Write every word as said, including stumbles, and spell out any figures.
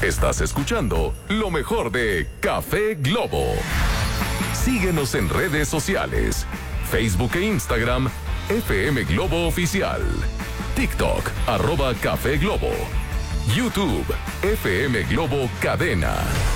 Estás escuchando lo mejor de Café Globo. Síguenos en redes sociales, Facebook e Instagram, F M Globo Oficial. TikTok, arroba Café Globo. YouTube, F M Globo Cadena.